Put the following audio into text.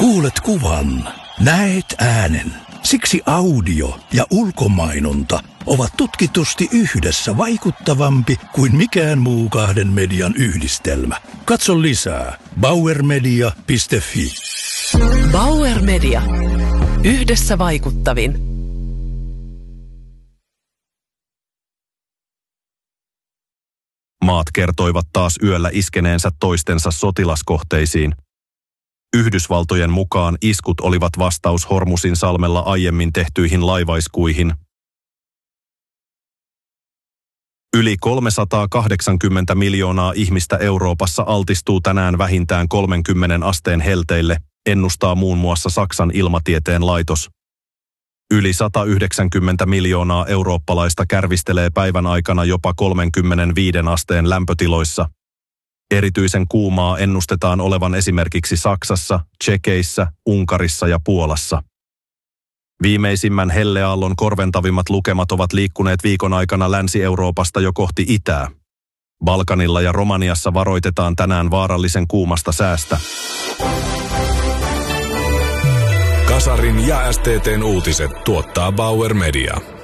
Kuulet kuvan, näet äänen. Siksi audio ja ulkomainonta ovat tutkitusti yhdessä vaikuttavampi kuin mikään muu kahden median yhdistelmä. Katso lisää bauermedia.fi. Bauer Media. Yhdessä vaikuttavin. Maat kertoivat taas yöllä iskeneensä toistensa sotilaskohteisiin. Yhdysvaltojen mukaan iskut olivat vastaus Hormusin salmella aiemmin tehtyihin laivaiskuihin. Yli 380 miljoonaa ihmistä Euroopassa altistuu tänään vähintään 30 asteen helteille, ennustaa muun muassa Saksan ilmatieteen laitos. Yli 190 miljoonaa eurooppalaista kärvistelee päivän aikana jopa 35 asteen lämpötiloissa. Erityisen kuumaa ennustetaan olevan esimerkiksi Saksassa, Tšekeissä, Unkarissa ja Puolassa. Viimeisimmän helleaallon korventavimmat lukemat ovat liikkuneet viikon aikana Länsi-Euroopasta jo kohti itää. Balkanilla ja Romaniassa varoitetaan tänään vaarallisen kuumasta säästä. Kasarin ja STT:n uutiset tuottaa Bauer Media.